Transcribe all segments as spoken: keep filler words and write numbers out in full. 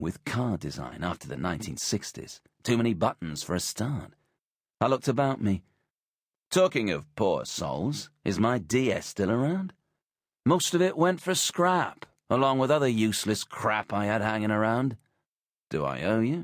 with car design after the nineteen sixties. Too many buttons for a start. I looked about me. Talking of poor souls, is my D S still around? Most of it went for scrap, along with other useless crap I had hanging around. Do I owe you?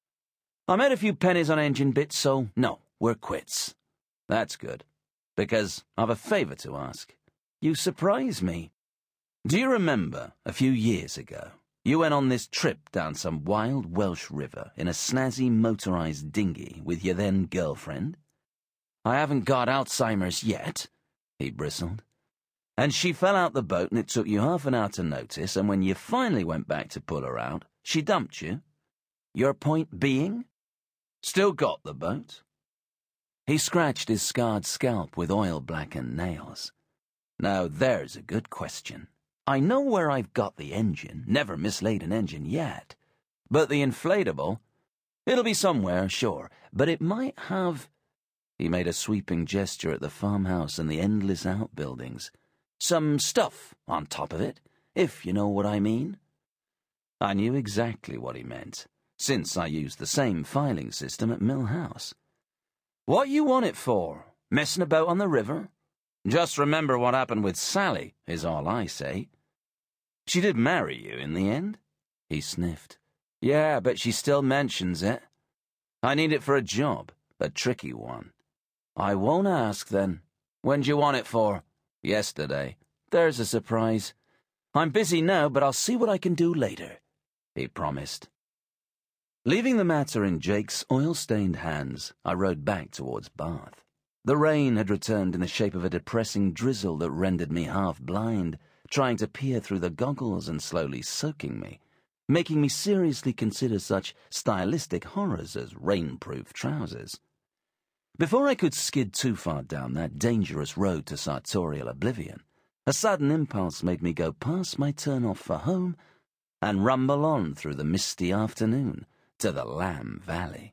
I made a few pennies on engine bits, so no, we're quits. That's good, because I've a favour to ask. You surprise me. Do you remember, a few years ago, you went on this trip down some wild Welsh river in a snazzy motorised dinghy with your then girlfriend? I haven't got Alzheimer's yet, he bristled. And she fell out the boat and it took you half an hour to notice, and when you finally went back to pull her out, she dumped you. Your point being? Still got the boat? He scratched his scarred scalp with oil-blackened nails. Now there's a good question. I know where I've got the engine, never mislaid an engine yet. But the inflatable, it'll be somewhere, sure, but it might have... He made a sweeping gesture at the farmhouse and the endless outbuildings. Some stuff on top of it, if you know what I mean. I knew exactly what he meant, since I used the same filing system at Mill House. What you want it for? Messing about on the river? Just remember what happened with Sally, is all I say. She did marry you in the end? He sniffed. Yeah, but she still mentions it. I need it for a job, a tricky one. I won't ask, then. When do you want it for? Yesterday. There's a surprise. I'm busy now, but I'll see what I can do later, he promised. Leaving the matter in Jake's oil-stained hands, I rode back towards Bath. The rain had returned in the shape of a depressing drizzle that rendered me half-blind, trying to peer through the goggles and slowly soaking me, making me seriously consider such stylistic horrors as rainproof trousers. Before I could skid too far down that dangerous road to sartorial oblivion, a sudden impulse made me go past my turn-off for home and rumble on through the misty afternoon to the Lamb Valley.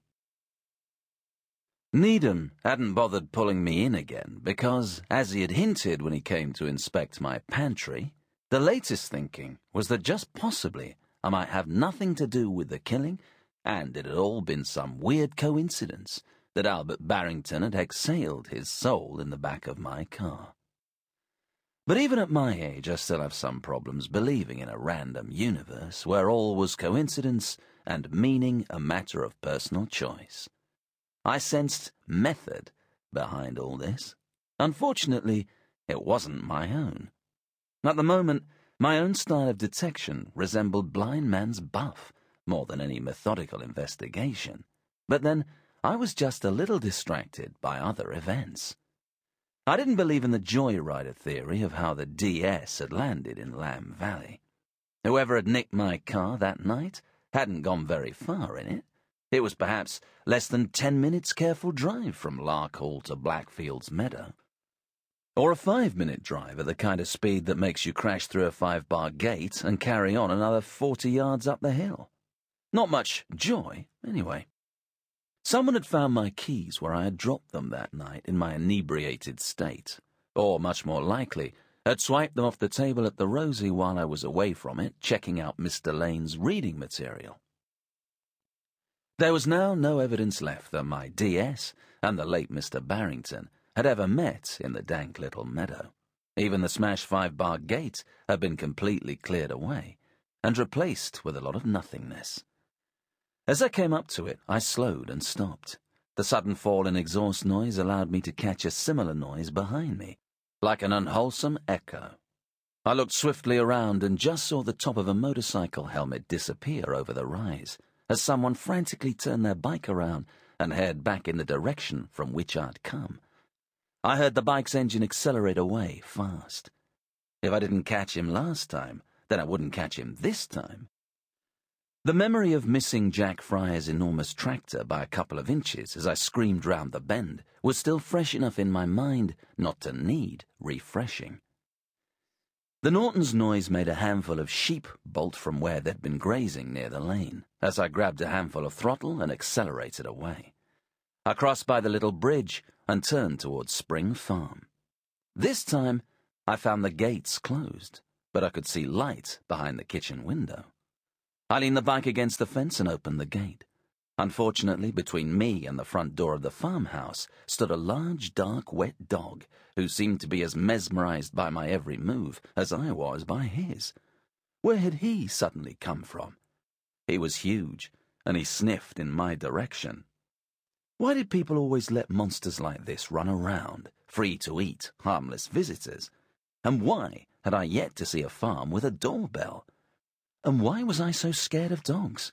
Needham hadn't bothered pulling me in again because, as he had hinted when he came to inspect my pantry, the latest thinking was that just possibly I might have nothing to do with the killing, and it had all been some weird coincidence that Albert Barrington had exhaled his soul in the back of my car. But even at my age, I still have some problems believing in a random universe where all was coincidence and meaning a matter of personal choice. I sensed method behind all this. Unfortunately, it wasn't my own. At the moment, my own style of detection resembled blind man's buff more than any methodical investigation. But then, I was just a little distracted by other events. I didn't believe in the joyrider theory of how the D S had landed in Lamb Valley. Whoever had nicked my car that night hadn't gone very far in it. It was perhaps less than ten minutes' careful drive from Lark Hall to Blackfield's Meadow. Or a five-minute drive at the kind of speed that makes you crash through a five-bar gate and carry on another forty yards up the hill. Not much joy, anyway. Someone had found my keys where I had dropped them that night in my inebriated state, or, much more likely, had swiped them off the table at the Rosie while I was away from it, checking out Mister Lane's reading material. There was now no evidence left that my D S and the late Mister Barrington had ever met in the dank little meadow. Even the smashed five-bar gate had been completely cleared away and replaced with a lot of nothingness. As I came up to it, I slowed and stopped. The sudden fall in exhaust noise allowed me to catch a similar noise behind me, like an unwholesome echo. I looked swiftly around and just saw the top of a motorcycle helmet disappear over the rise as someone frantically turned their bike around and head back in the direction from which I'd come. I heard the bike's engine accelerate away fast. If I didn't catch him last time, then I wouldn't catch him this time. The memory of missing Jack Fryer's enormous tractor by a couple of inches as I screamed round the bend was still fresh enough in my mind not to need refreshing. The Norton's noise made a handful of sheep bolt from where they'd been grazing near the lane, as I grabbed a handful of throttle and accelerated away. I crossed by the little bridge and turned towards Spring Farm. This time, I found the gates closed, but I could see light behind the kitchen window. I leaned the bike against the fence and opened the gate. Unfortunately, between me and the front door of the farmhouse stood a large, dark, wet dog who seemed to be as mesmerized by my every move as I was by his. Where had he suddenly come from? He was huge, and he sniffed in my direction. Why did people always let monsters like this run around, free to eat, harmless visitors? And why had I yet to see a farm with a doorbell? And why was I so scared of dogs?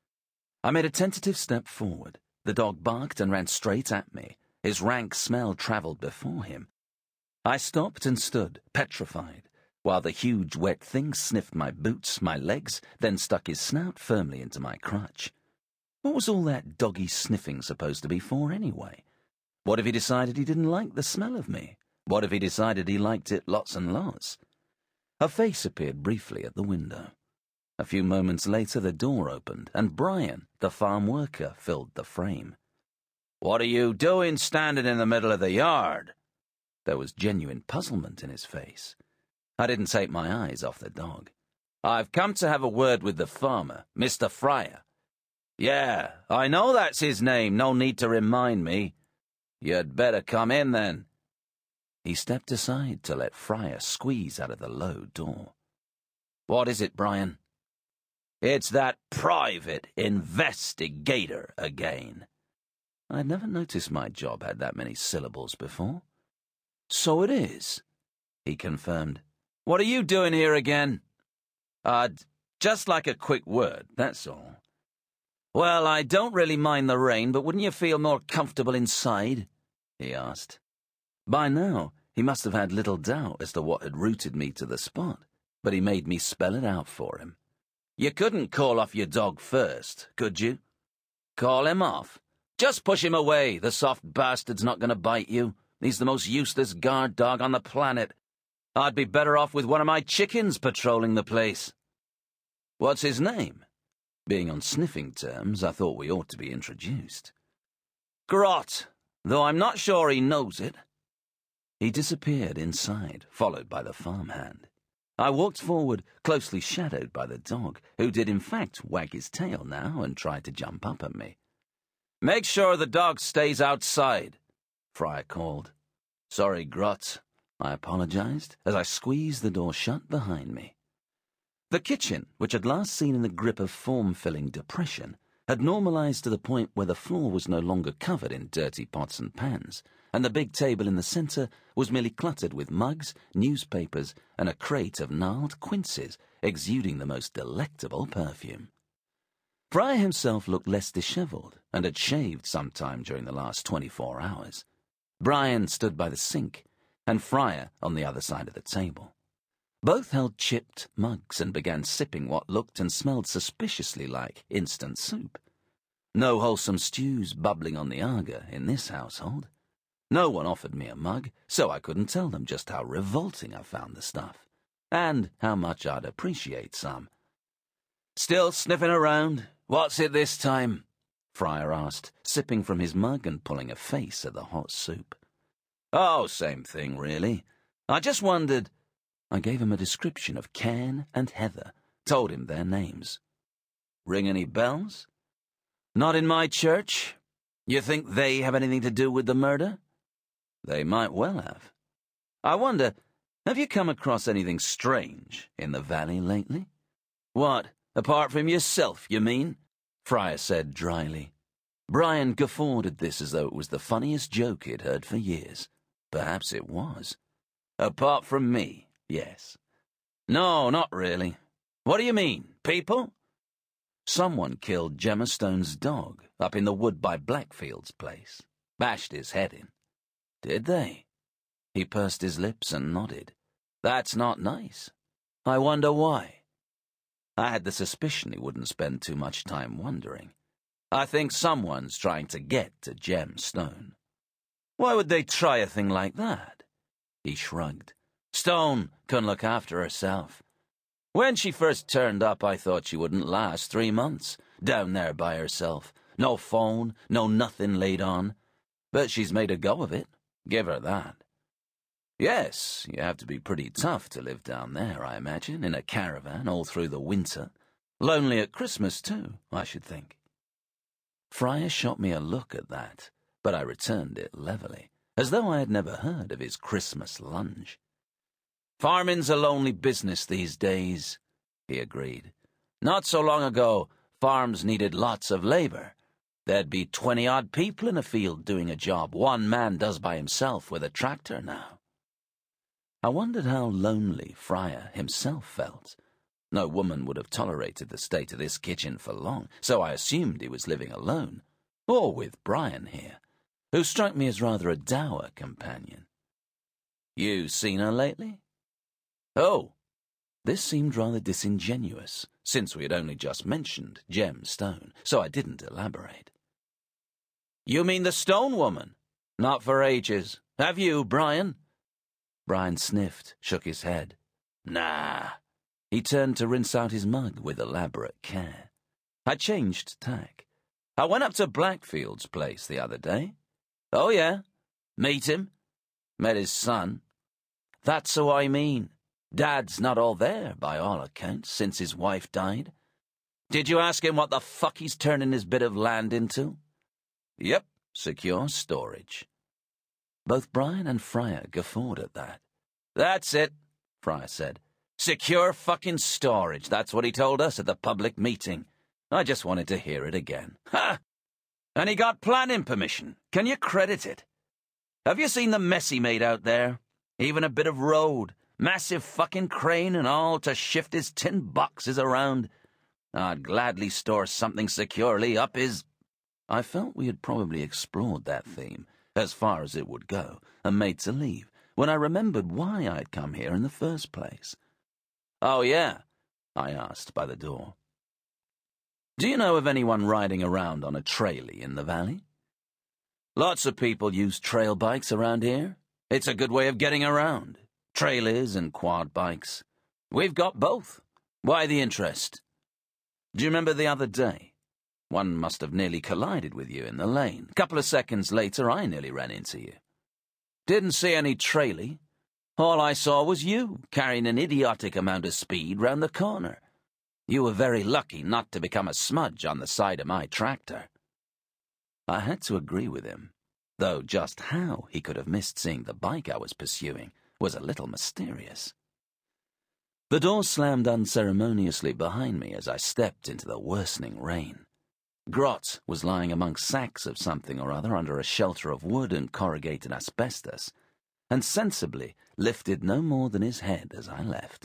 I made a tentative step forward. The dog barked and ran straight at me. His rank smell travelled before him. I stopped and stood, petrified, while the huge wet thing sniffed my boots, my legs, then stuck his snout firmly into my crotch. What was all that doggy sniffing supposed to be for anyway? What if he decided he didn't like the smell of me? What if he decided he liked it lots and lots? A face appeared briefly at the window. A few moments later the door opened, and Brian, the farm worker, filled the frame. "What are you doing standing in the middle of the yard?" There was genuine puzzlement in his face. I didn't take my eyes off the dog. "I've come to have a word with the farmer, Mister Fryer." "Yeah, I know that's his name, no need to remind me." "You'd better come in then." He stepped aside to let Fryer squeeze out of the low door. "What is it, Brian?" "It's that private investigator again." I'd never noticed my job had that many syllables before. "So it is," he confirmed. "What are you doing here again?" "I'd just like a quick word, that's all." "Well, I don't really mind the rain, but wouldn't you feel more comfortable inside?" he asked. By now, he must have had little doubt as to what had rooted me to the spot, but he made me spell it out for him. "You couldn't call off your dog first, could you?" "Call him off? Just push him away. The soft bastard's not going to bite you. He's the most useless guard dog on the planet. I'd be better off with one of my chickens patrolling the place." "What's his name?" Being on sniffing terms, I thought we ought to be introduced. "Grot, though I'm not sure he knows it." He disappeared inside, followed by the farmhand. I walked forward, closely shadowed by the dog, who did in fact wag his tail now and tried to jump up at me. "Make sure the dog stays outside," Fryer called. "Sorry, Grot," I apologized as I squeezed the door shut behind me. The kitchen, which had last seen in the grip of form-filling depression, had normalized to the point where the floor was no longer covered in dirty pots and pans, and the big table in the center was merely cluttered with mugs, newspapers, and a crate of gnarled quinces exuding the most delectable perfume. Fryer himself looked less disheveled and had shaved sometime during the last twenty-four hours. Brian stood by the sink, and Fryer on the other side of the table. Both held chipped mugs and began sipping what looked and smelled suspiciously like instant soup. No wholesome stews bubbling on the Aga in this household. No one offered me a mug, so I couldn't tell them just how revolting I found the stuff, and how much I'd appreciate some. "Still sniffing around? What's it this time?" Fryer asked, sipping from his mug and pulling a face at the hot soup. "Oh, same thing, really. I just wondered—" I gave him a description of Ken and Heather, told him their names. "Ring any bells?" "Not in my church. You think they have anything to do with the murder?" "They might well have. I wonder, have you come across anything strange in the valley lately?" "What, apart from yourself, you mean?" Fryer said dryly. Brian guffawed at this as though it was the funniest joke he'd heard for years. Perhaps it was. "Apart from me, yes." "No, not really. What do you mean, people?" "Someone killed Gemma Stone's dog up in the wood by Blackfield's place. Bashed his head in." "Did they?" He pursed his lips and nodded. "That's not nice. I wonder why." I had the suspicion he wouldn't spend too much time wondering. "I think someone's trying to get to Gem Stone." "Why would they try a thing like that?" He shrugged. "Stone couldn't look after herself. When she first turned up, I thought she wouldn't last three months, down there by herself. No phone, no nothing laid on. But she's made a go of it. Give her that." "Yes, you have to be pretty tough to live down there, I imagine, in a caravan all through the winter. Lonely at Christmas, too, I should think. Fryer shot me a look at that, but I returned it levelly, as though I had never heard of his Christmas lunge. Farming's a lonely business these days, he agreed. Not so long ago, farms needed lots of labor. There'd be twenty-odd people in a field doing a job one man does by himself with a tractor now. I wondered how lonely Fryer himself felt. No woman would have tolerated the state of this kitchen for long, so I assumed he was living alone, or with Brian here, who struck me as rather a dour companion. You seen her lately? Oh, this seemed rather disingenuous, since we had only just mentioned Jem Stone, so I didn't elaborate. You mean the Stone woman? Not for ages. Have you, Brian? Brian sniffed, shook his head. Nah. He turned to rinse out his mug with elaborate care. I changed tack. I went up to Blackfield's place the other day. Oh, yeah? Meet him? Met his son. That's who I mean. Dad's not all there, by all accounts, since his wife died. Did you ask him what the fuck he's turning his bit of land into? Yep, secure storage. Both Brian and Fryer guffawed at that. That's it, Fryer said. Secure fucking storage, that's what he told us at the public meeting. I just wanted to hear it again. Ha! And he got planning permission. Can you credit it? Have you seen the mess he made out there? Even a bit of road, massive fucking crane and all to shift his tin boxes around. I'd gladly store something securely up his... I felt we had probably explored that theme, as far as it would go, and made to leave, when I remembered why I'd come here in the first place. Oh, yeah? I asked by the door. Do you know of anyone riding around on a trailie in the valley? Lots of people use trail bikes around here. It's a good way of getting around. Trailers and quad bikes. We've got both. Why the interest? Do you remember the other day? One must have nearly collided with you in the lane. A couple of seconds later, I nearly ran into you. Didn't see any trailie. All I saw was you, carrying an idiotic amount of speed round the corner. You were very lucky not to become a smudge on the side of my tractor. I had to agree with him, though just how he could have missed seeing the bike I was pursuing was a little mysterious. The door slammed unceremoniously behind me as I stepped into the worsening rain. Grot was lying amongst sacks of something or other under a shelter of wood and corrugated asbestos, and sensibly lifted no more than his head as I left.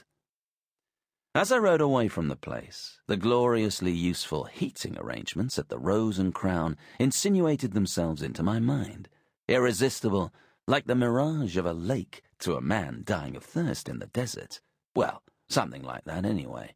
As I rode away from the place, the gloriously useful heating arrangements at the Rose and Crown insinuated themselves into my mind, irresistible, like the mirage of a lake to a man dying of thirst in the desert. Well, something like that anyway.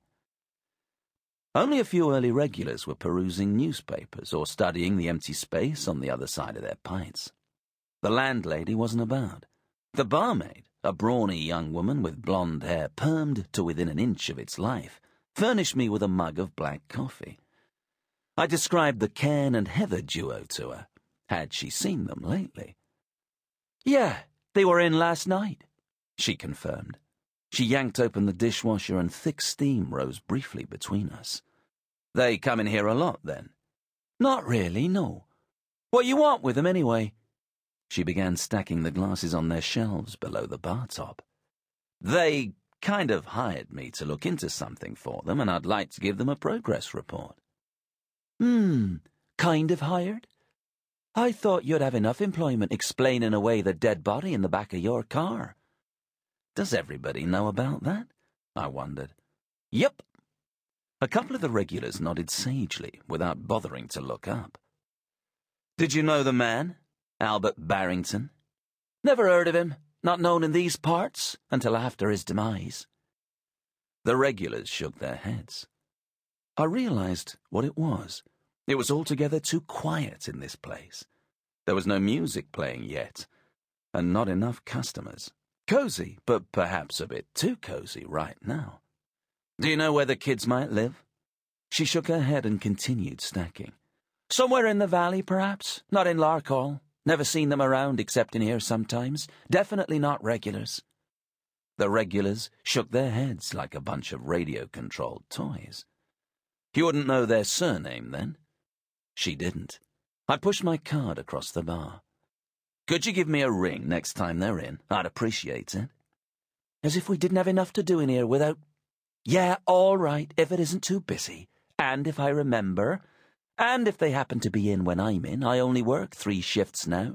Only a few early regulars were perusing newspapers or studying the empty space on the other side of their pints. The landlady wasn't about. The barmaid, a brawny young woman with blonde hair permed to within an inch of its life, furnished me with a mug of black coffee. I described the Cairn and Heather duo to her. Had she seen them lately? Yeah, they were in last night, she confirmed. She yanked open the dishwasher and thick steam rose briefly between us. They come in here a lot, then? Not really, no. What you want with them, anyway? She began stacking the glasses on their shelves below the bar top. They kind of hired me to look into something for them, and I'd like to give them a progress report. Hmm, kind of hired? I thought you'd have enough employment explaining away the dead body in the back of your car. Does everybody know about that? I wondered. Yep. A couple of the regulars nodded sagely, without bothering to look up. Did you know the man? Albert Barrington? Never heard of him, not known in these parts, until after his demise. The regulars shook their heads. I realized what it was. It was altogether too quiet in this place. There was no music playing yet, and not enough customers. Cozy, but perhaps a bit too cozy right now. Do you know where the kids might live? She shook her head and continued stacking. Somewhere in the valley, perhaps. Not in Larkhall. Never seen them around except in here sometimes. Definitely not regulars. The regulars shook their heads like a bunch of radio-controlled toys. You wouldn't know their surname, then? She didn't. I pushed my card across the bar. Could you give me a ring next time they're in? I'd appreciate it. As if we didn't have enough to do in here without... Yeah, all right, if it isn't too busy. And if I remember. And if they happen to be in when I'm in. I only work three shifts now.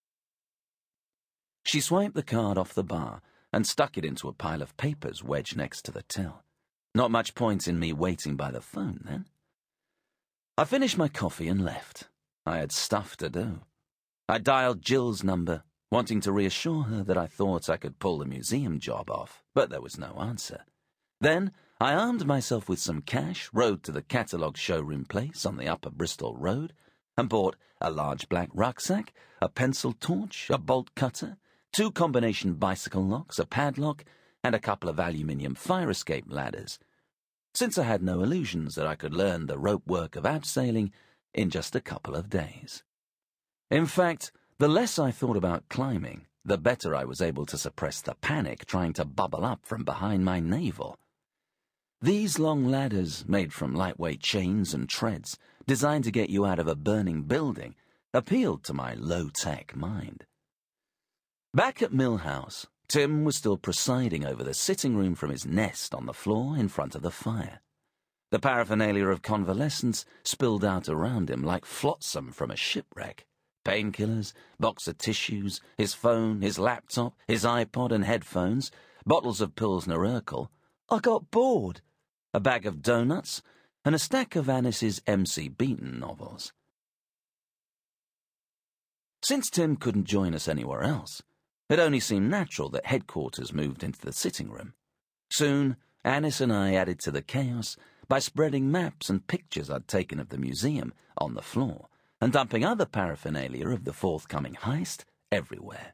She swiped the card off the bar and stuck it into a pile of papers wedged next to the till. Not much point in me waiting by the phone, then. I finished my coffee and left. I had stuff to do. I dialed Jill's number, wanting to reassure her that I thought I could pull the museum job off, but there was no answer. Then I armed myself with some cash, rode to the catalogue showroom place on the Upper Bristol Road, and bought a large black rucksack, a pencil torch, a bolt cutter, two combination bicycle locks, a padlock, and a couple of aluminium fire escape ladders, since I had no illusions that I could learn the rope work of abseiling in just a couple of days. In fact, the less I thought about climbing, the better I was able to suppress the panic trying to bubble up from behind my navel. These long ladders, made from lightweight chains and treads, designed to get you out of a burning building, appealed to my low-tech mind. Back at Mill House, Tim was still presiding over the sitting room from his nest on the floor in front of the fire. The paraphernalia of convalescence spilled out around him like flotsam from a shipwreck. Painkillers, box of tissues, his phone, his laptop, his iPod and headphones, bottles of Pilsner Urquell. I got bored. A bag of donuts, and a stack of Annis's M C Beaton novels. Since Tim couldn't join us anywhere else, it only seemed natural that headquarters moved into the sitting room. Soon, Annis and I added to the chaos by spreading maps and pictures I'd taken of the museum on the floor and dumping other paraphernalia of the forthcoming heist everywhere.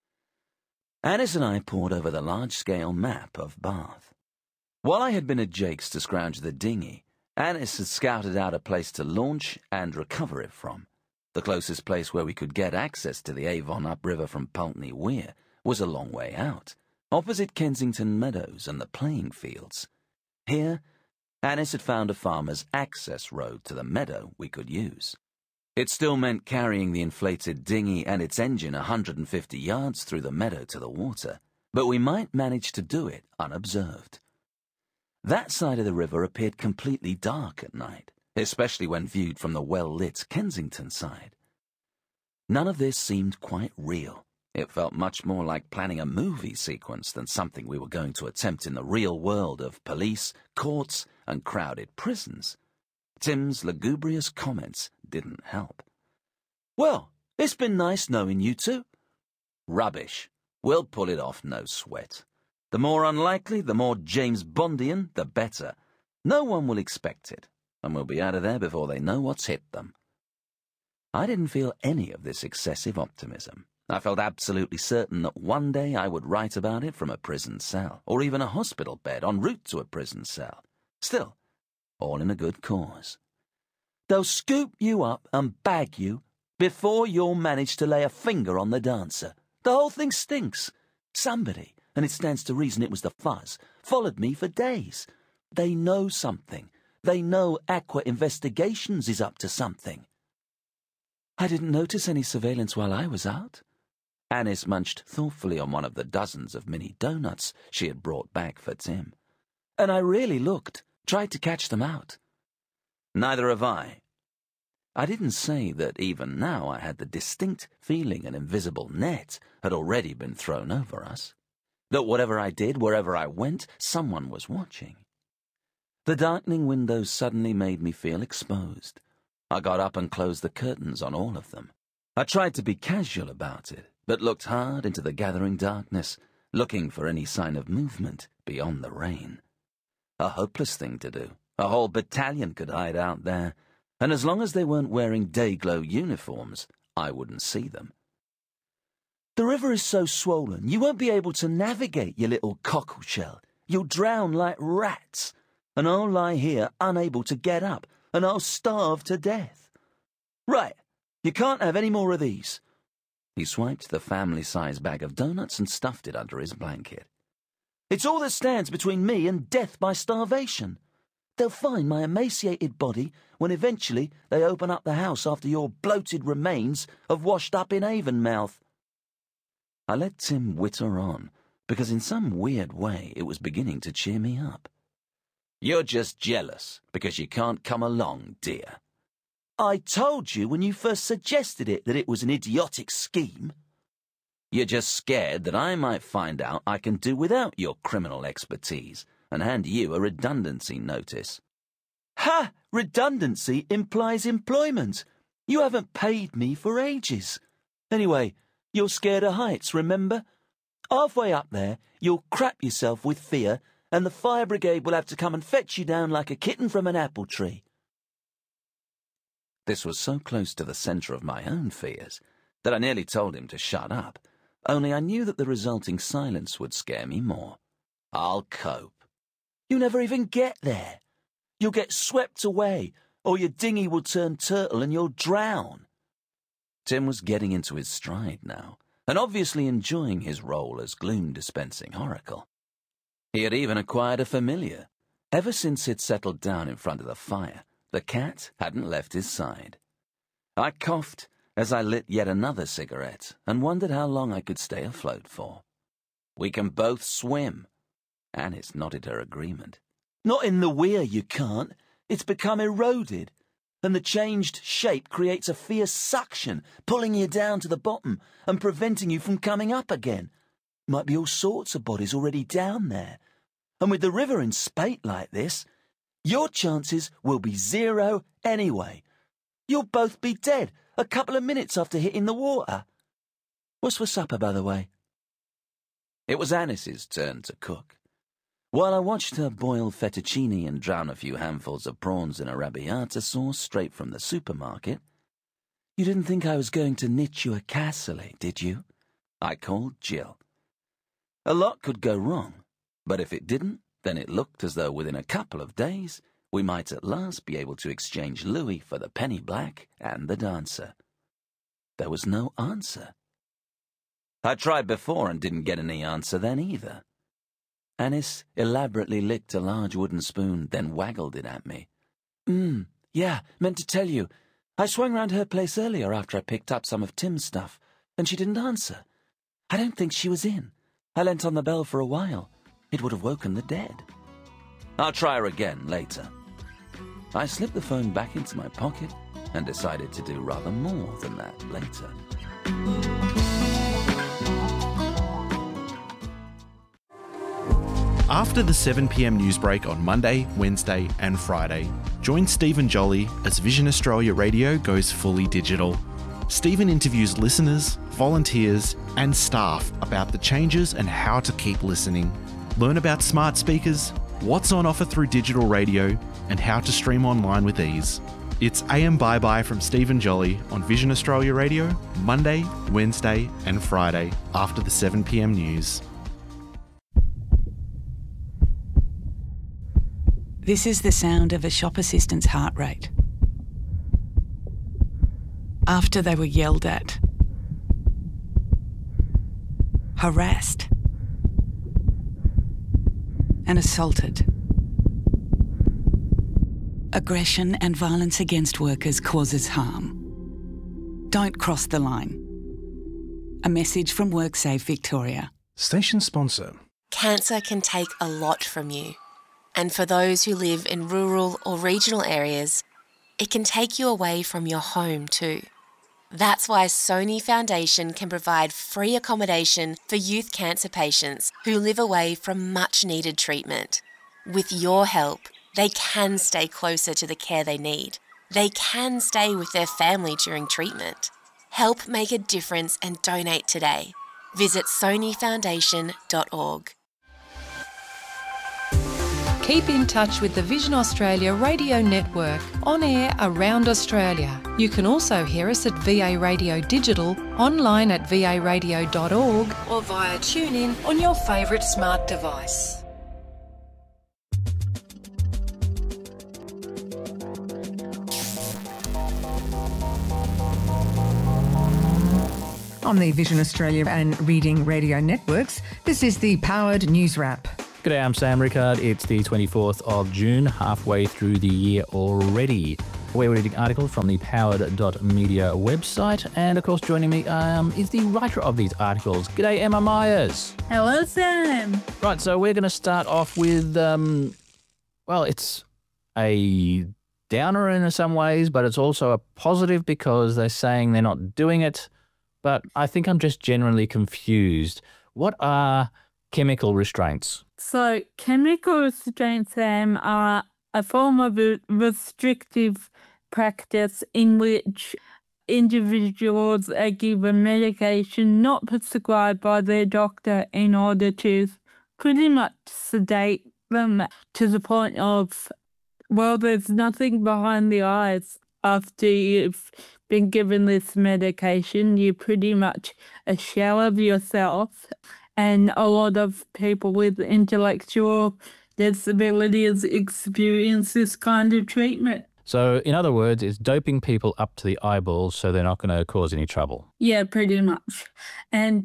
Annis and I pored over the large-scale map of Bath. While I had been at Jake's to scrounge the dinghy, Annis had scouted out a place to launch and recover it from. The closest place where we could get access to the Avon upriver from Pulteney Weir was a long way out, opposite Kensington Meadows and the playing fields. Here, Annis had found a farmer's access road to the meadow we could use. It still meant carrying the inflated dinghy and its engine a hundred and fifty yards through the meadow to the water, but we might manage to do it unobserved. That side of the river appeared completely dark at night, especially when viewed from the well-lit Kensington side. None of this seemed quite real. It felt much more like planning a movie sequence than something we were going to attempt in the real world of police, courts, and crowded prisons. Tim's lugubrious comments didn't help. Well, it's been nice knowing you two. Rubbish. We'll pull it off, no sweat. The more unlikely, the more James Bondian, the better. No one will expect it, and we'll be out of there before they know what's hit them. I didn't feel any of this excessive optimism. I felt absolutely certain that one day I would write about it from a prison cell, or even a hospital bed en route to a prison cell. Still, all in a good cause. They'll scoop you up and bag you before you'll manage to lay a finger on the dancer. The whole thing stinks. Somebody, and it stands to reason it was the Fuzz, followed me for days. They know something. They know Aqua Investigations is up to something. I didn't notice any surveillance while I was out. Annis munched thoughtfully on one of the dozens of mini donuts she had brought back for Tim. And I really looked, tried to catch them out. Neither have I. I didn't say that even now I had the distinct feeling an invisible net had already been thrown over us. That whatever I did, wherever I went, someone was watching. The darkening windows suddenly made me feel exposed. I got up and closed the curtains on all of them. I tried to be casual about it, but looked hard into the gathering darkness, looking for any sign of movement beyond the rain. A hopeless thing to do. A whole battalion could hide out there, and as long as they weren't wearing day-glow uniforms, I wouldn't see them. The river is so swollen, you won't be able to navigate, you little cockleshell. You'll drown like rats, and I'll lie here unable to get up, and I'll starve to death. Right, you can't have any more of these. He swiped the family-sized bag of donuts and stuffed it under his blanket. It's all that stands between me and death by starvation. They'll find my emaciated body when eventually they open up the house after your bloated remains have washed up in Avonmouth. I let Tim witter on, because in some weird way it was beginning to cheer me up. You're just jealous because you can't come along, dear. I told you when you first suggested it that it was an idiotic scheme. You're just scared that I might find out I can do without your criminal expertise and hand you a redundancy notice. Ha! Redundancy implies employment. You haven't paid me for ages. Anyway, you're scared of heights, remember? Halfway up there, you'll crap yourself with fear, and the fire brigade will have to come and fetch you down like a kitten from an apple tree. This was so close to the centre of my own fears that I nearly told him to shut up, only I knew that the resulting silence would scare me more. I'll cope. You never even get there. You'll get swept away, or your dinghy will turn turtle and you'll drown. Tim was getting into his stride now, and obviously enjoying his role as gloom-dispensing oracle. He had even acquired a familiar. Ever since he'd settled down in front of the fire, the cat hadn't left his side. I coughed as I lit yet another cigarette and wondered how long I could stay afloat for. We can both swim. Anis nodded her agreement. Not in the weir, you can't. It's become eroded, and the changed shape creates a fierce suction, pulling you down to the bottom and preventing you from coming up again. Might be all sorts of bodies already down there. And with the river in spate like this, your chances will be zero anyway. You'll both be dead a couple of minutes after hitting the water. What's for supper, by the way? It was Anis's turn to cook. While I watched her boil fettuccine and drown a few handfuls of prawns in arrabbiata sauce straight from the supermarket. You didn't think I was going to knit you a cassoulet, did you? I called Jill. A lot could go wrong, but if it didn't, then it looked as though within a couple of days we might at last be able to exchange Louis for the penny black and the dancer. There was no answer. I tried before and didn't get any answer then either. Anis elaborately licked a large wooden spoon, then waggled it at me. Hmm, yeah, meant to tell you. I swung round her place earlier after I picked up some of Tim's stuff, and she didn't answer. I don't think she was in. I leant on the bell for a while. It would have woken the dead. I'll try her again later. I slipped the phone back into my pocket and decided to do rather more than that later. After the seven p m news break on Monday, Wednesday and Friday, join Stephen Jolly as Vision Australia Radio goes fully digital. Stephen interviews listeners, volunteers and staff about the changes and how to keep listening. Learn about smart speakers, what's on offer through digital radio and how to stream online with ease. It's A M Bye Bye from Stephen Jolly on Vision Australia Radio, Monday, Wednesday and Friday after the seven p m news. This is the sound of a shop assistant's heart rate. After they were yelled at, harassed, and assaulted. Aggression and violence against workers causes harm. Don't cross the line. A message from WorkSafe Victoria. Station sponsor. Cancer can take a lot from you. And for those who live in rural or regional areas, it can take you away from your home too. That's why Sony Foundation can provide free accommodation for youth cancer patients who live away from much needed treatment. With your help, they can stay closer to the care they need. They can stay with their family during treatment. Help make a difference and donate today. Visit sony foundation dot org. Keep in touch with the Vision Australia radio network on air around Australia. You can also hear us at V A Radio Digital, online at v a radio dot org or via TuneIn on your favourite smart device. On the Vision Australia and Reading Radio networks, this is the Powered News Wrap. G'day, I'm Sam Rickard. It's the twenty-fourth of June, halfway through the year already. We're reading articles from the powered dot media website, and of course joining me um, is the writer of these articles. G'day, Emma Myers. Hello, Sam. Right, so we're going to start off with, um, well, it's a downer in some ways, but it's also a positive because they're saying they're not doing it, but I think I'm just generally confused. What are chemical restraints? So, chemical restraints, Sam, are a form of a restrictive practice in which individuals are given medication not prescribed by their doctor in order to pretty much sedate them to the point of, well, there's nothing behind the eyes after you've been given this medication. You're pretty much a shell of yourself. And a lot of people with intellectual disabilities experience this kind of treatment. So, in other words, it's doping people up to the eyeballs so they're not going to cause any trouble. Yeah, pretty much. And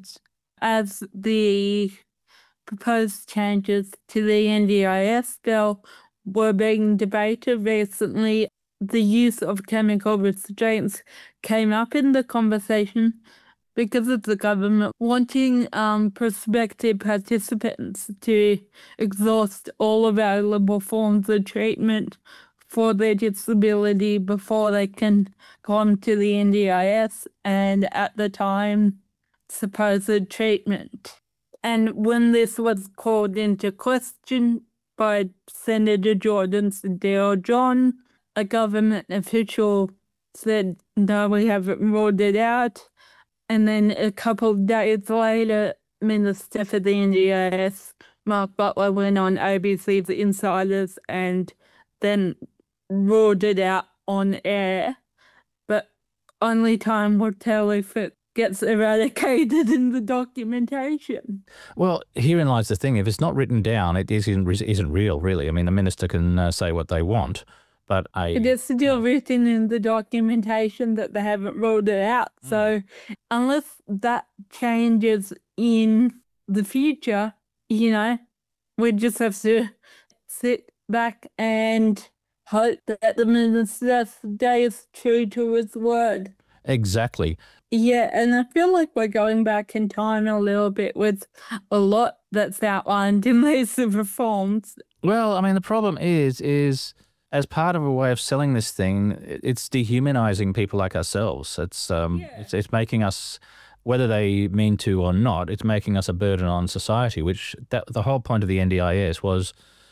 as the proposed changes to the N D I S bill were being debated recently, the use of chemical restraints came up in the conversation because of the government wanting um, prospective participants to exhaust all available forms of treatment for their disability before they can come to the N D I S and, at the time, supposed treatment. And when this was called into question by Senator Jordan Steele-John, a government official said, no, we haven't ruled it out. And then a couple of days later, Minister for the N D I S, Mark Butler, went on A B C's Insiders and then ruled it out on air. But only time will tell if it gets eradicated in the documentation. Well, herein lies the thing. If it's not written down, it isn't, isn't real, really. I mean, the minister can uh, say what they want. But I, it is still written in the documentation that they haven't ruled it out. Mm. So unless that changes in the future, you know, we just have to sit back and hope that the minister stays true to his word. Exactly. Yeah, and I feel like we're going back in time a little bit with a lot that's outlined in these reforms. Well, I mean, the problem is, is... as part of a way of selling this thing, it's dehumanizing people like ourselves. It's um, yeah. it's, it's making us, whether they mean to or not, it's making us a burden on society, which that, the whole point of the N D I S was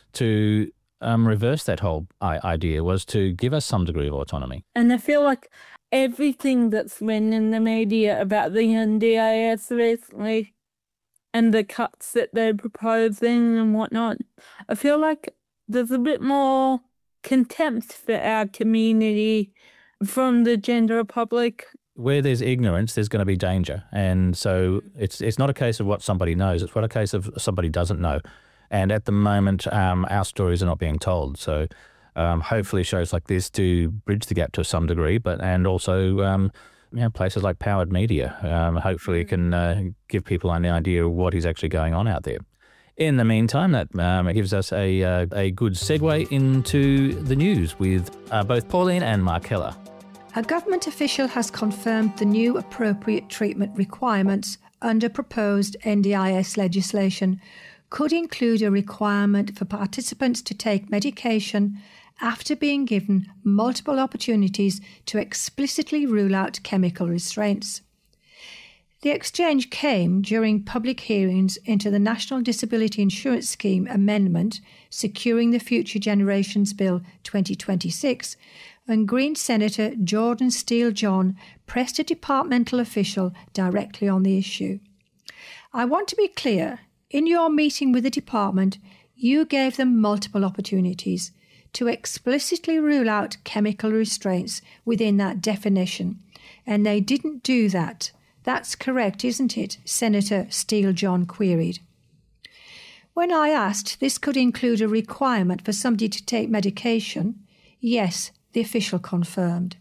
to um, reverse that whole idea, was to give us some degree of autonomy. And I feel like everything that's been in the media about the N D I S recently and the cuts that they're proposing and whatnot, I feel like there's a bit more contempt for our community from the general public. Where there's ignorance, there's going to be danger. And so it's it's not a case of what somebody knows, it's what a case of somebody doesn't know. And at the moment, um, our stories are not being told. So um, hopefully shows like this do bridge the gap to some degree, but and also um, you know, places like Powered Media um, hopefully can uh, give people an idea of what is actually going on out there. In the meantime, that um, gives us a, uh, a good segue into the news with uh, both Pauline and Mark Heller. A government official has confirmed the new appropriate treatment requirements under proposed N D I S legislation could include a requirement for participants to take medication after being given multiple opportunities to explicitly rule out chemical restraints. The exchange came during public hearings into the National Disability Insurance Scheme Amendment, Securing the Future Generations Bill twenty twenty-six, when Green Senator Jordan Steele-John pressed a departmental official directly on the issue. I want to be clear, in your meeting with the department, you gave them multiple opportunities to explicitly rule out chemical restraints within that definition, and they didn't do that. That's correct, isn't it? Senator Steele-John queried. When I asked this could include a requirement for somebody to take medication, yes, the official confirmed.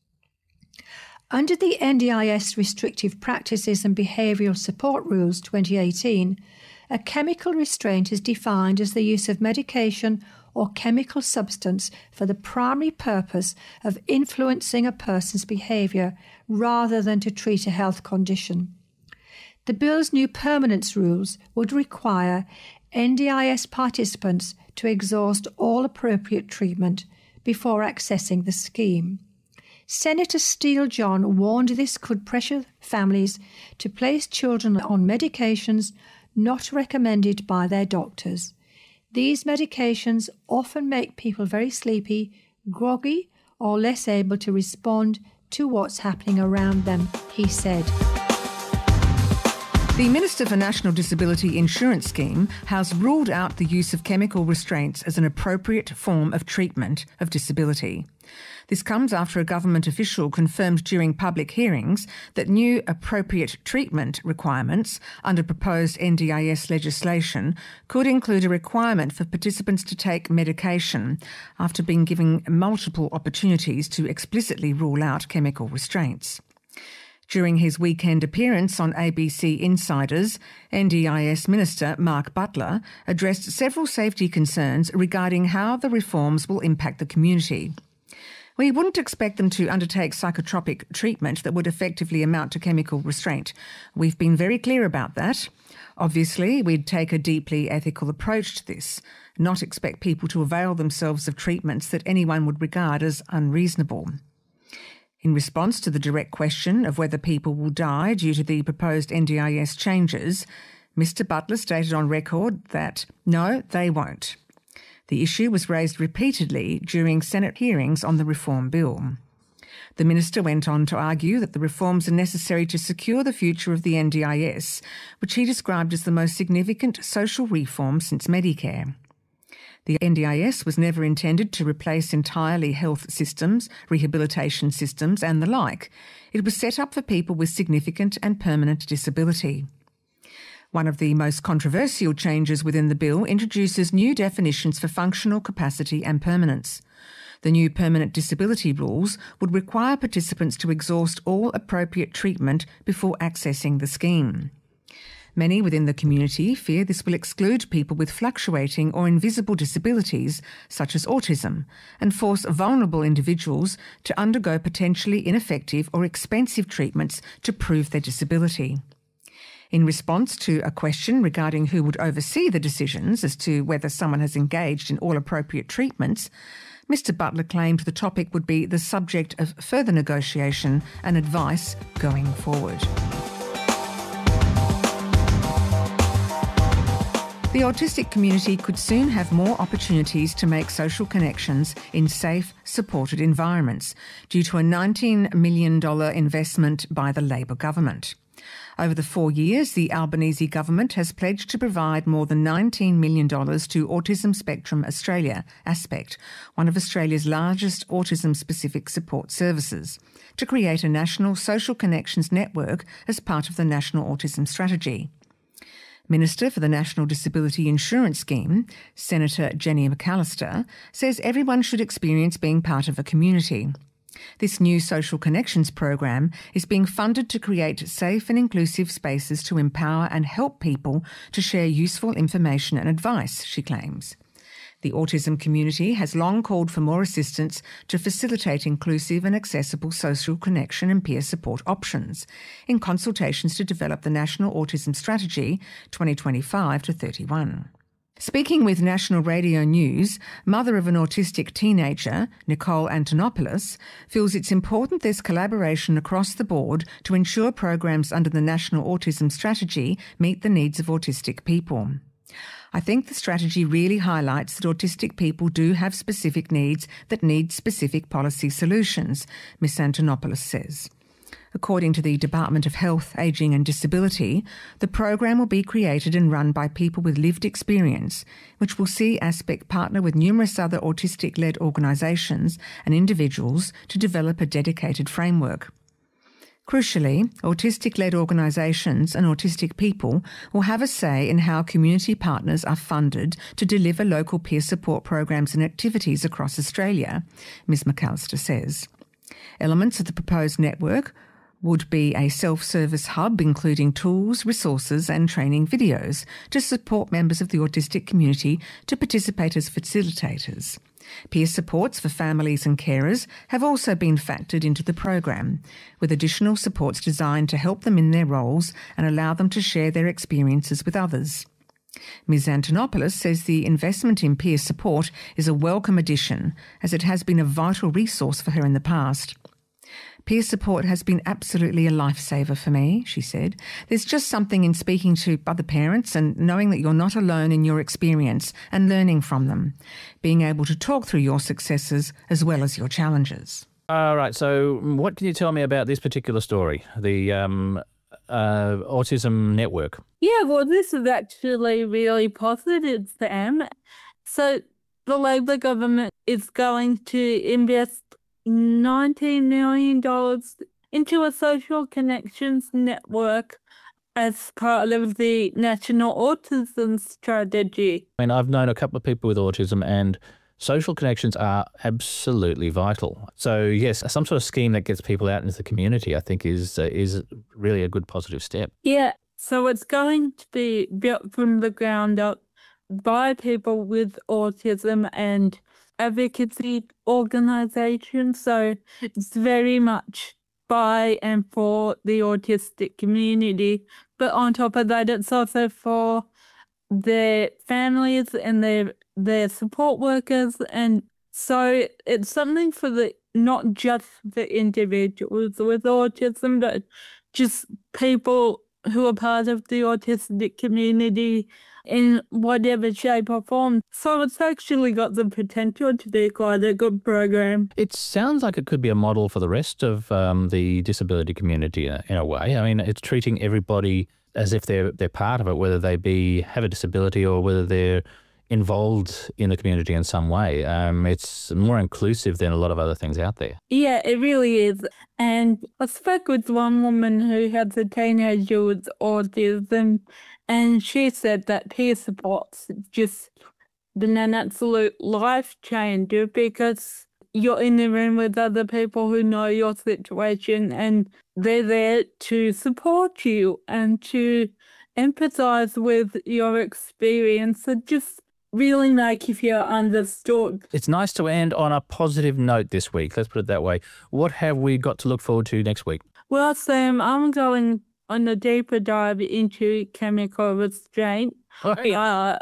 Under the N D I S Restrictive Practices and Behavioural Support Rules twenty eighteen, A chemical restraint is defined as the use of medication or chemical substance for the primary purpose of influencing a person's behaviour rather than to treat a health condition. The Bill's new permanence rules would require N D I S participants to exhaust all appropriate treatment before accessing the scheme. Senator Steele John warned this could pressure families to place children on medications not recommended by their doctors. These medications often make people very sleepy, groggy, or less able to respond to what's happening around them, he said. The Minister for National Disability Insurance Scheme has ruled out the use of chemical restraints as an appropriate form of treatment of disability. This comes after a government official confirmed during public hearings that new appropriate treatment requirements under proposed N D I S legislation could include a requirement for participants to take medication after being given multiple opportunities to explicitly rule out chemical restraints. During his weekend appearance on A B C Insiders, N D I S Minister Mark Butler addressed several safety concerns regarding how the reforms will impact the community. We wouldn't expect them to undertake psychotropic treatment that would effectively amount to chemical restraint. We've been very clear about that. Obviously, we'd take a deeply ethical approach to this, not expect people to avail themselves of treatments that anyone would regard as unreasonable. In response to the direct question of whether people will die due to the proposed N D I S changes, Mister Butler stated on record that no, they won't. The issue was raised repeatedly during Senate hearings on the reform bill. The minister went on to argue that the reforms are necessary to secure the future of the N D I S, which he described as the most significant social reform since Medicare. The N D I S was never intended to replace entirely health systems, rehabilitation systems and the like. It was set up for people with significant and permanent disability. One of the most controversial changes within the bill introduces new definitions for functional capacity and permanence. The new permanent disability rules would require participants to exhaust all appropriate treatment before accessing the scheme. Many within the community fear this will exclude people with fluctuating or invisible disabilities, such as autism, and force vulnerable individuals to undergo potentially ineffective or expensive treatments to prove their disability. In response to a question regarding who would oversee the decisions as to whether someone has engaged in all appropriate treatments, Mister Butler claimed the topic would be the subject of further negotiation and advice going forward. The autistic community could soon have more opportunities to make social connections in safe, supported environments due to a nineteen million dollars investment by the Labor government. Over the four years, the Albanese government has pledged to provide more than nineteen million dollars to Autism Spectrum Australia, ASPECT, one of Australia's largest autism-specific support services, to create a national social connections network as part of the National Autism Strategy. Minister for the National Disability Insurance Scheme, Senator Jenny McAllister, says everyone should experience being part of a community. This new Social Connections program is being funded to create safe and inclusive spaces to empower and help people to share useful information and advice, she claims. The autism community has long called for more assistance to facilitate inclusive and accessible social connection and peer support options in consultations to develop the National Autism Strategy twenty twenty-five to thirty-one. Speaking with National Radio News, mother of an autistic teenager, Nicole Antonopoulos, feels it's important there's collaboration across the board to ensure programs under the National Autism Strategy meet the needs of autistic people. I think the strategy really highlights that autistic people do have specific needs that need specific policy solutions, Miss Antonopoulos says. According to the Department of Health, Ageing and Disability, the program will be created and run by people with lived experience, which will see ASPECT partner with numerous other autistic-led organisations and individuals to develop a dedicated framework. Crucially, autistic-led organisations and autistic people will have a say in how community partners are funded to deliver local peer support programs and activities across Australia, Miz McAllister says. Elements of the proposed network would be a self-service hub including tools, resources and training videos to support members of the autistic community to participate as facilitators. Peer supports for families and carers have also been factored into the program, with additional supports designed to help them in their roles and allow them to share their experiences with others. Miz Antonopoulos says the investment in peer support is a welcome addition, as it has been a vital resource for her in the past. Peer support has been absolutely a lifesaver for me, she said. There's just something in speaking to other parents and knowing that you're not alone in your experience and learning from them, being able to talk through your successes as well as your challenges. All right, so what can you tell me about this particular story, the um, uh, Autism Network? Yeah, well, this is actually really positive, Sam. So the Labor government is going to invest nineteen million dollars into a social connections network as part of the National Autism Strategy. I mean, I've known a couple of people with autism and social connections are absolutely vital. So, yes, some sort of scheme that gets people out into the community, I think, is uh, is really a good positive step. Yeah, so it's going to be built from the ground up by people with autism and advocacy organisations. So it's very much by and for the autistic community. But on top of that, it's also for their families and their their support workers. And so it's something for the not just the individuals with autism, but just people who are part of the autistic community in whatever shape or form. So it's actually got the potential to be quite a good program. It sounds like it could be a model for the rest of um, the disability community in a, in a way. I mean, it's treating everybody as if they're they're part of it, whether they be have a disability or whether they're involved in the community in some way. Um, it's more inclusive than a lot of other things out there. Yeah, it really is. And I spoke with one woman who has a teenager with autism, and she said that peer support's just been an absolute life changer because you're in the room with other people who know your situation and they're there to support you and to empathise with your experience and just really make you feel understood. It's nice to end on a positive note this week. Let's put it that way. What have we got to look forward to next week? Well, Sam, I'm going on a deeper dive into chemical restraint. Oh, hey. Uh,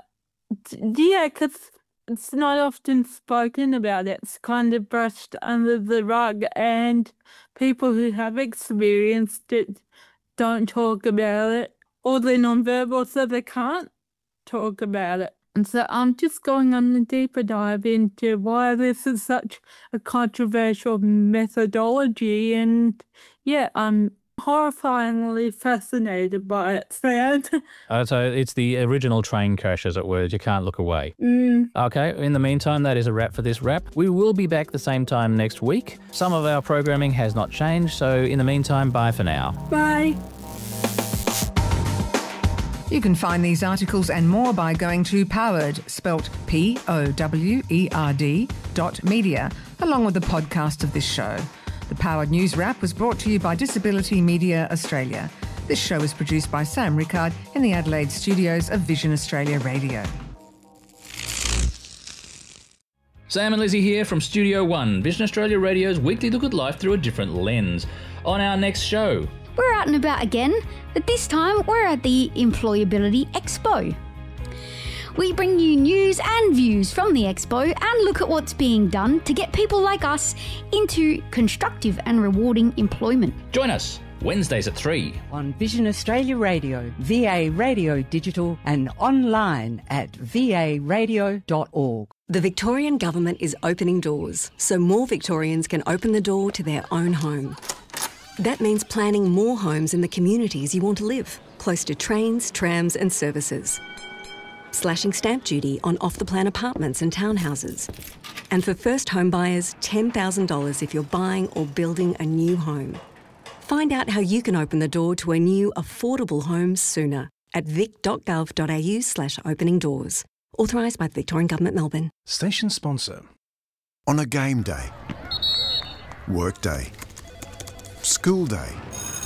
yeah, because it's not often spoken about. It's kind of brushed under the rug, and people who have experienced it don't talk about it, or they're nonverbal, so they can't talk about it. And so I'm just going on a deeper dive into why this is such a controversial methodology. And yeah, I'm horrifyingly fascinated by it, Sam. Uh, so it's the original train crash, as it were. You can't look away. Mm. Okay, in the meantime, that is a wrap for this wrap. We will be back the same time next week. Some of our programming has not changed, so in the meantime, bye for now. Bye. You can find these articles and more by going to Powered, spelt P O W E R D, dot media, along with the podcast of this show. The Powered News Wrap was brought to you by Disability Media Australia. This show is produced by Sam Rickard in the Adelaide studios of Vision Australia Radio. Sam and Lizzie here from Studio One, Vision Australia Radio's weekly look at life through a different lens. On our next show... We're out and about again, but this time we're at the Employability Expo. We bring you news and views from the Expo and look at what's being done to get people like us into constructive and rewarding employment. Join us Wednesdays at three on Vision Australia Radio, V A Radio Digital and online at v a radio dot org. The Victorian Government is opening doors so more Victorians can open the door to their own home. That means planning more homes in the communities you want to live, close to trains, trams and services. Slashing stamp duty on off-the-plan apartments and townhouses. And for first home buyers, ten thousand dollars if you're buying or building a new home. Find out how you can open the door to a new affordable home sooner at vic dot gov dot a u slash opening doors. Authorised by the Victorian Government, Melbourne. Station sponsor. On a game day, work day, school day,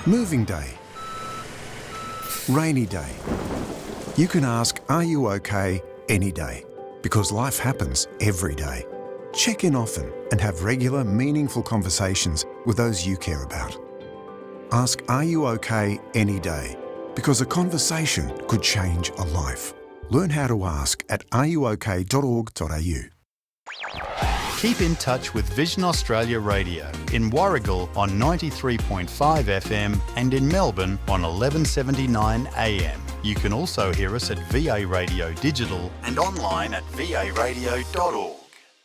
Moving day. Rainy day. You can ask, are you okay, any day, because life happens every day. Check in often and have regular, meaningful conversations with those you care about. Ask, are you okay, any day, because a conversation could change a life. Learn how to ask at are you okay dot org dot a u. Keep in touch with Vision Australia Radio in Warragul on ninety-three point five F M and in Melbourne on eleven seventy-nine A M. You can also hear us at V A Radio Digital and online at v a radio dot org.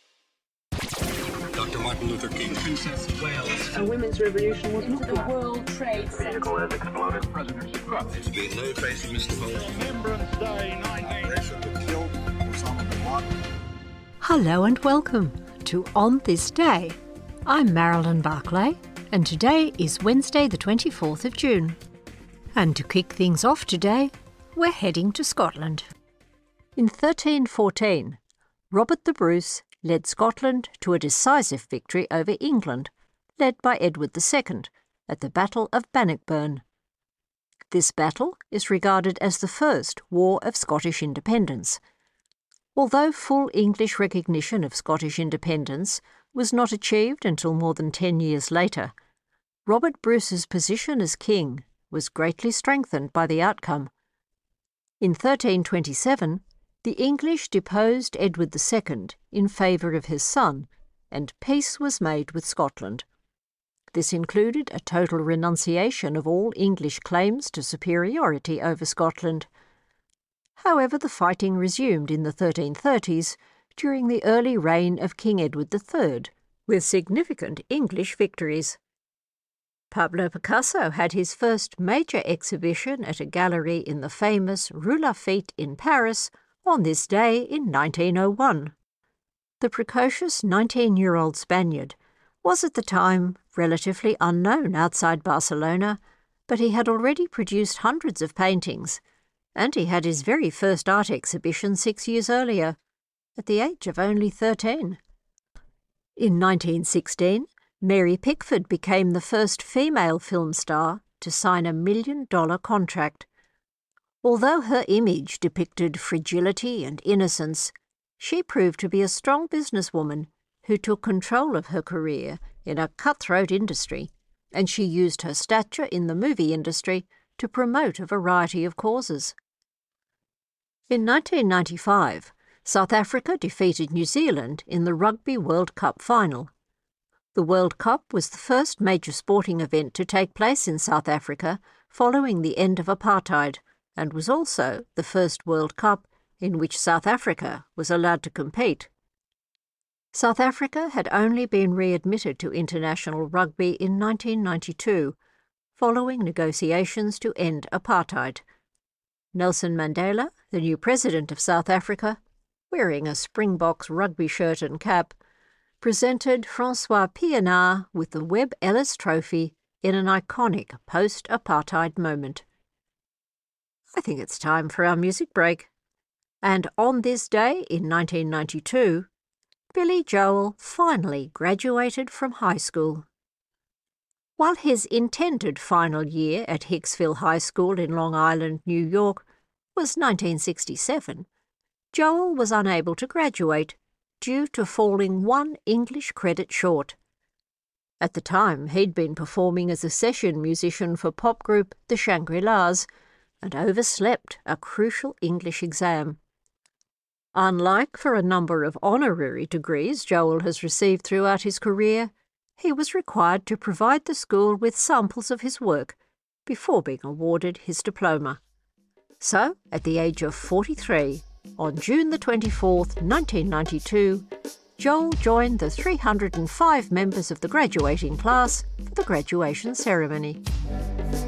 Doctor Martin Luther King, Princess of Wales. A women's revolution was not the World Trade Center. Vehicle has exploded. President Trump. There's been no trace of Mister Vote. Remembrance Day nineteen. Killed Osama bin Laden. Hello and welcome to On This Day. I'm Marilyn Barclay, and today is Wednesday the twenty-fourth of June. And to kick things off today, we're heading to Scotland. In thirteen fourteen, Robert the Bruce led Scotland to a decisive victory over England, led by Edward the Second, at the Battle of Bannockburn. This battle is regarded as the first War of Scottish Independence. Although full English recognition of Scottish independence was not achieved until more than ten years later, Robert Bruce's position as king was greatly strengthened by the outcome. In thirteen twenty-seven, the English deposed Edward the Second in favour of his son, and peace was made with Scotland. This included a total renunciation of all English claims to superiority over Scotland. However, the fighting resumed in the thirteen thirties during the early reign of King Edward the Third, with significant English victories. Pablo Picasso had his first major exhibition at a gallery in the famous Rue Lafitte in Paris on this day in nineteen oh one. The precocious nineteen-year-old Spaniard was at the time relatively unknown outside Barcelona, but he had already produced hundreds of paintings, and he had his very first art exhibition six years earlier, at the age of only thirteen. In nineteen sixteen, Mary Pickford became the first female film star to sign a million-dollar contract. Although her image depicted fragility and innocence, she proved to be a strong businesswoman who took control of her career in a cutthroat industry, and she used her stature in the movie industry to promote a variety of causes. In nineteen ninety-five, South Africa defeated New Zealand in the Rugby World Cup final. The World Cup was the first major sporting event to take place in South Africa following the end of apartheid, and was also the first World Cup in which South Africa was allowed to compete. South Africa had only been readmitted to international rugby in nineteen ninety-two, following negotiations to end apartheid. Nelson Mandela, the new president of South Africa, wearing a Springboks rugby shirt and cap, presented Francois Pienaar with the Webb Ellis Trophy in an iconic post-apartheid moment. I think it's time for our music break. And on this day in nineteen ninety-two, Billy Joel finally graduated from high school. While his intended final year at Hicksville High School in Long Island, New York, was nineteen sixty-seven, Joel was unable to graduate due to falling one English credit short. At the time, he'd been performing as a session musician for pop group The Shangri-Las, and overslept a crucial English exam. Unlike for a number of honorary degrees Joel has received throughout his career, he was required to provide the school with samples of his work before being awarded his diploma. So, at the age of forty-three, on June the twenty-fourth, nineteen ninety-two, Joel joined the three hundred five members of the graduating class for the graduation ceremony.